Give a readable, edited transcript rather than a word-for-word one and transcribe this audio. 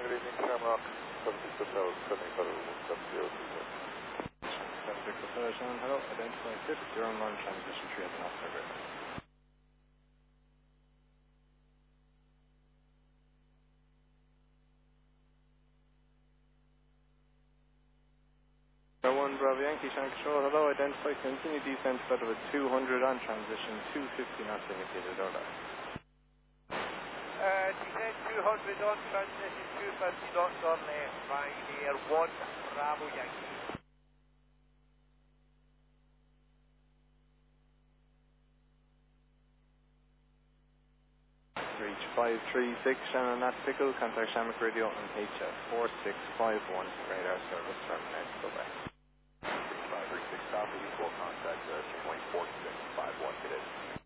good evening, Shamrock. 76 Hotel, Sydney Federal 17026. 76 Hotel, Shannon, hello. Identify 5th, you're on transition 3 at the Oscar Grid. One Bravo Yankee, Shannon Control, hello. Identify continue descent federal with 200 on transition 250 knots indicated, over. Descent 200 on transition 250 knots on left, Ryanair 1 Bravo Yankee. Reach 536, Shannon at Pickle, contact Shamrock Radio on HS 4651, radar service terminate, go back. 536 copy, full contact, 2.4651 today.